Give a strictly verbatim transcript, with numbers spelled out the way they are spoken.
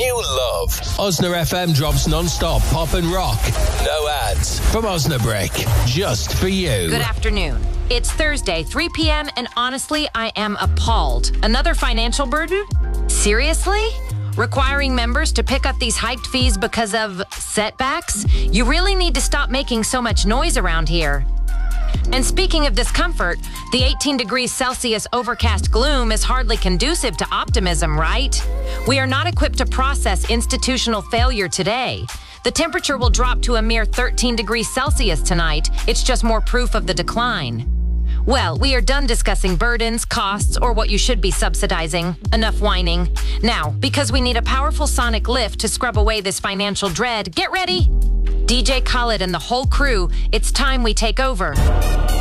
you love. Osna F M drops non-stop pop and rock. No ads. From Osnabrick. Just for you. Good afternoon. It's Thursday, three p.m., and honestly, I am appalled. Another financial burden? Seriously? Requiring members to pick up these hiked fees because of setbacks? You really need to stop making so much noise around here. And speaking of discomfort, the eighteen degrees Celsius overcast gloom is hardly conducive to optimism, right? We are not equipped to process institutional failure today. The temperature will drop to a mere thirteen degrees Celsius tonight. It's just more proof of the decline. Well, we are done discussing burdens, costs, or what you should be subsidizing. Enough whining. Now, because we need a powerful sonic lift to scrub away this financial dread, get ready! D J Khaled and the whole crew, it's time we take over.